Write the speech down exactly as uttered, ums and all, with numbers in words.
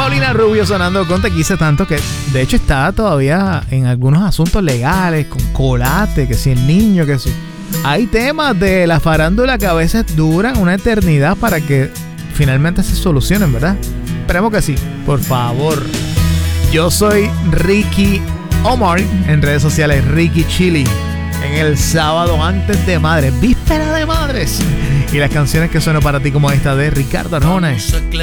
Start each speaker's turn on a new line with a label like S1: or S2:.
S1: Paulina Rubio sonando con Te Quise Tanto, que de hecho está todavía en algunos asuntos legales, con colate, que si el niño, que si... Hay temas de la farándula que a veces duran una eternidad para que finalmente se solucionen, ¿verdad? Esperemos que sí, por favor. Yo soy Ricky Omar, en redes sociales Ricky Chili, en el sábado antes de Madres, víspera de Madres. Y las canciones que suenan para ti como esta de Ricardo Arjona.